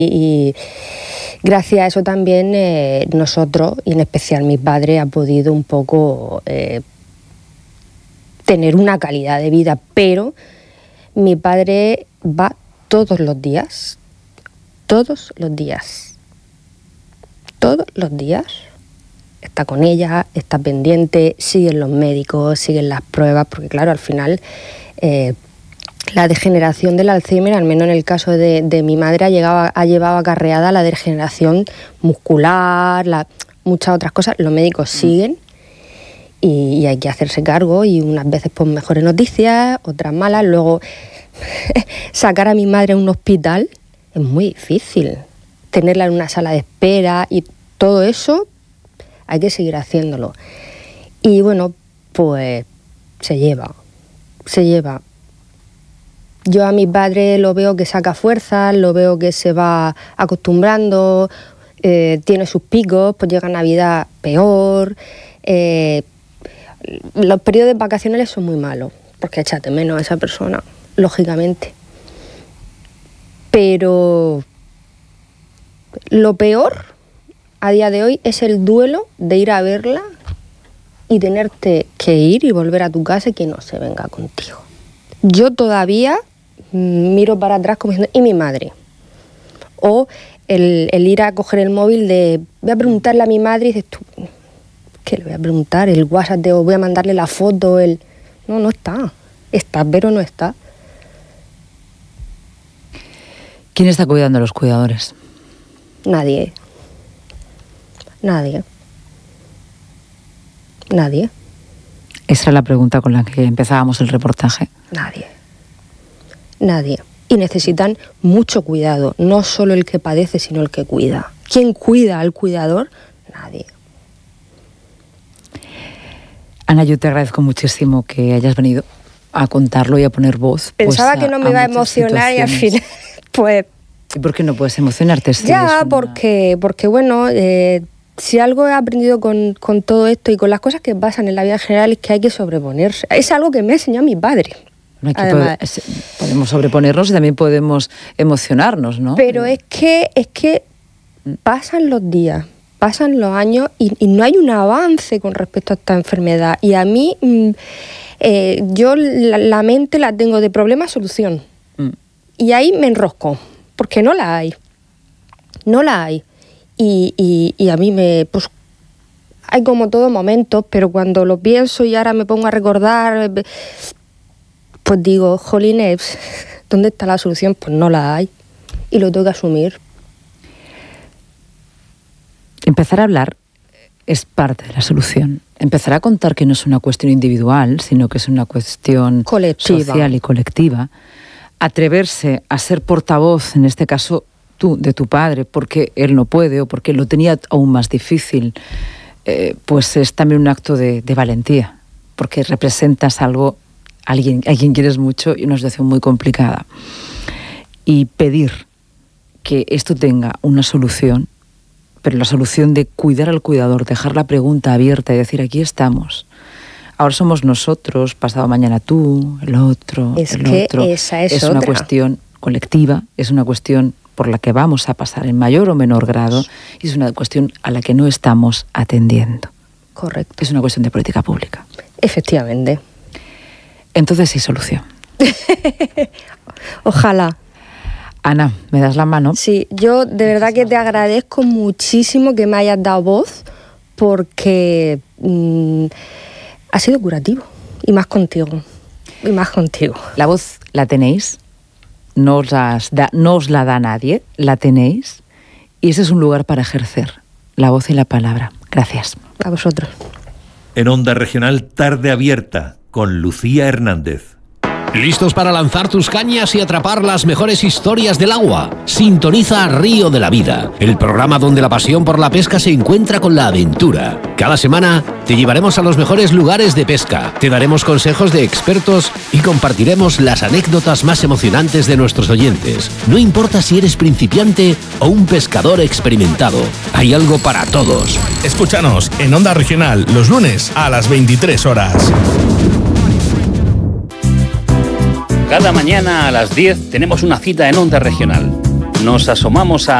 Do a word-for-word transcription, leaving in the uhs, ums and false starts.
Y gracias a eso también eh, nosotros, y en especial mi padre, ha podido un poco eh, tener una calidad de vida. Pero mi padre va todos los días, todos los días, todos los días. Está con ella, está pendiente, siguen los médicos, siguen las pruebas, porque claro, al final eh, la degeneración del Alzheimer, al menos en el caso de, de mi madre, ha, llegado, ha llevado acarreada la degeneración muscular, la, muchas otras cosas. Los médicos siguen y, y hay que hacerse cargo, y unas veces pues mejores noticias, otras malas. Luego sacar a mi madre a un hospital es muy difícil, tenerla en una sala de espera y todo eso hay que seguir haciéndolo. Y bueno, pues se lleva, se lleva. Yo a mi padre lo veo que saca fuerzas, lo veo que se va acostumbrando, eh, tiene sus picos, pues llega Navidad peor. Eh, los periodos vacacionales son muy malos, porque échate menos a esa persona, lógicamente. Pero lo peor a día de hoy es el duelo de ir a verla y tenerte que ir y volver a tu casa y que no se venga contigo. Yo todavía miro para atrás como diciendo, ¿y mi madre? O el, el ir a coger el móvil de, voy a preguntarle a mi madre, y dices tú, ¿qué le voy a preguntar? El WhatsApp de, o voy a mandarle la foto, el... No, no está. Está, pero no está. ¿Quién está cuidando a los cuidadores? Nadie. Nadie. Nadie. Esa era la pregunta con la que empezábamos el reportaje. Nadie. Nadie. Y necesitan mucho cuidado, no solo el que padece, sino el que cuida. ¿Quién cuida al cuidador? Nadie. Ana, yo te agradezco muchísimo que hayas venido a contarlo y a poner voz. Pensaba pues, a, que no me iba a emocionar situaciones. Y al final, pues... ¿Y por qué no puedes emocionarte? Si ya, una... porque, porque bueno, eh, si algo he aprendido con, con todo esto y con las cosas que pasan en la vida en general es que hay que sobreponerse. Es algo que me ha enseñado mi padre. No, Además, puede, podemos sobreponernos y también podemos emocionarnos, ¿no? Pero es que, es que pasan los días, pasan los años y, y no hay un avance con respecto a esta enfermedad. Y a mí, eh, yo la, la mente la tengo de problema-solución. Mm. Y ahí me enrosco, porque no la hay. No la hay. Y, y, y a mí me... Pues, hay como todos momentos, pero cuando lo pienso y ahora me pongo a recordar... Pues digo, jolines, ¿dónde está la solución? Pues no la hay. Y lo tengo que asumir. Empezar a hablar es parte de la solución. Empezar a contar que no es una cuestión individual, sino que es una cuestión colectiva, social y colectiva. Atreverse a ser portavoz, en este caso tú, de tu padre, porque él no puede o porque lo tenía aún más difícil, eh, pues es también un acto de, de valentía, porque representas algo... Alguien, a quien quieres mucho y una situación muy complicada. Y pedir que esto tenga una solución, pero la solución de cuidar al cuidador, dejar la pregunta abierta y decir, aquí estamos. Ahora somos nosotros, pasado mañana tú, el otro, es el que otro. Esa es, es otra. una cuestión colectiva, es una cuestión por la que vamos a pasar en mayor o menor grado y es una cuestión a la que no estamos atendiendo. Correcto. Es una cuestión de política pública. Efectivamente. Entonces hay solución. Ojalá. Ana, ¿me das la mano? Sí, yo de verdad que te agradezco muchísimo que me hayas dado voz porque mmm, ha sido curativo y más contigo, y más contigo. La voz la tenéis, no os, las da, no os la da nadie, la tenéis y ese es un lugar para ejercer la voz y la palabra. Gracias. A vosotros. En Onda Regional, Tarde Abierta, con Lucía Hernández. ¿Listos para lanzar tus cañas y atrapar las mejores historias del agua? Sintoniza Río de la Vida, el programa donde la pasión por la pesca se encuentra con la aventura. Cada semana te llevaremos a los mejores lugares de pesca, te daremos consejos de expertos y compartiremos las anécdotas más emocionantes de nuestros oyentes. No importa si eres principiante o un pescador experimentado, hay algo para todos. Escúchanos en Onda Regional los lunes a las veintitrés horas. Cada mañana a las diez tenemos una cita en Onda Regional. nos asomamos a